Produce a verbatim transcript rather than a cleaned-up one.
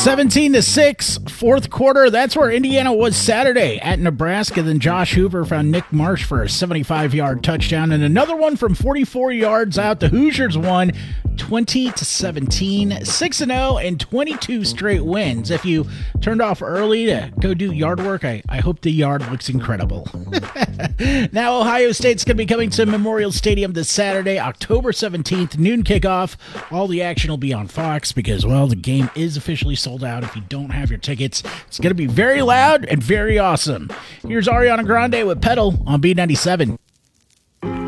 seventeen to six, fourth quarter. That's where Indiana was Saturday at Nebraska. Then Josh Hoover found Nick Marsh for a seventy-five-yard touchdown, and another one from forty-four yards out. The Hoosiers won twenty to seventeen, six and oh, and twenty-two straight wins. If you turned off early to go do yard work, I, I hope the yard looks incredible. Now Ohio State's going to be coming to Memorial Stadium this Saturday, October seventeenth, noon kickoff. All the action will be on Fox because, well, the game is officially sold out. If you don't have your tickets, it's going to be very loud and very awesome. Here's Ariana Grande with Pedal on B ninety-seven.